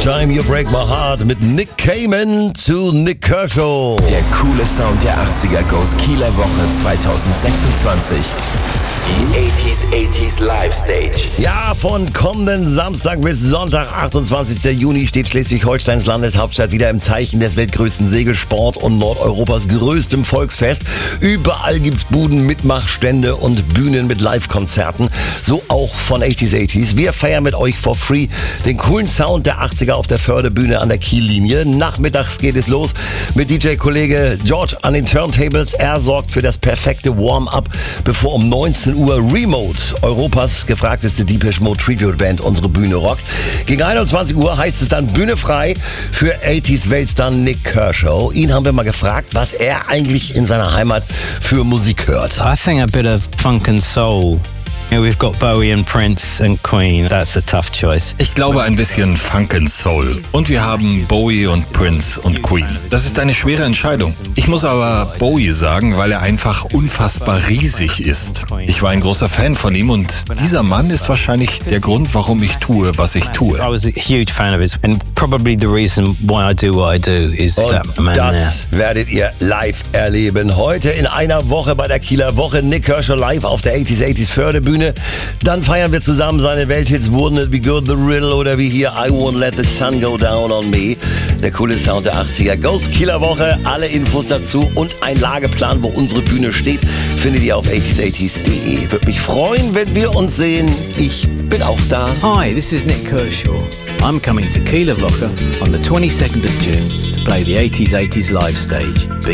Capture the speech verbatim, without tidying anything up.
Time You Break My Heart mit Nick Cayman zu Nik Kershaw. Der coole Sound der achtziger goes Kieler Woche zwanzig sechsundzwanzig. Die achtziger achtziger Live Stage. Ja, von kommenden Samstag bis Sonntag, achtundzwanzigsten Juni, steht Schleswig-Holsteins Landeshauptstadt wieder im Zeichen des weltgrößten Segelsport und Nordeuropas größtem Volksfest. Überall gibt's Buden, Mitmachstände und Bühnen mit Live-Konzerten. So auch von achtziger achtziger. Wir feiern mit euch for free den coolen Sound der achtziger auf der Förderbühne an der Kiellinie. Nachmittags geht es los mit D J-Kollege George an den Turntables. Er sorgt für das perfekte Warm-up, bevor um neunzehn Uhr Remote, Europas gefragteste Depeche Mode Tribute Band, unsere Bühne rockt. Gegen einundzwanzig Uhr heißt es dann Bühne frei für achtziger Weltstar Nik Kershaw. Ihn haben wir mal gefragt, was er eigentlich in seiner Heimat für Musik hört. I think a bit of funk and soul. You know, we've got Bowie and Prince and Queen. That's a tough choice. Ich glaube ein bisschen Funk and Soul. Und wir haben Bowie und Prince und Queen. Das ist eine schwere Entscheidung. Ich muss aber Bowie sagen, weil er einfach unfassbar riesig ist. Ich war ein großer Fan von ihm und dieser Mann ist wahrscheinlich der Grund, warum ich tue, was ich tue. I was a huge fan of his, and probably the reason why I do what I do is Und that man das there. werdet ihr live erleben. Heute in einer Woche bei der Kieler Woche Nik Kershaw live auf der achtziger achtziger Förderbühne. Dann feiern wir zusammen seine Welthits Wouldn't It Be Good, The Riddle oder wie hier I Won't Let the Sun Go Down on Me. Der coole Sound der achtziger Goes Kieler Woche. Alle Infos dazu und ein Lageplan, wo unsere Bühne steht, findet ihr auf achtziger achtziger punkt de. Würde mich freuen, wenn wir uns sehen. Ich bin auch da. Hi, this is Nik Kershaw. I'm coming to Kieler Woche on the twenty-second of June to play the achtziger achtziger live stage. Be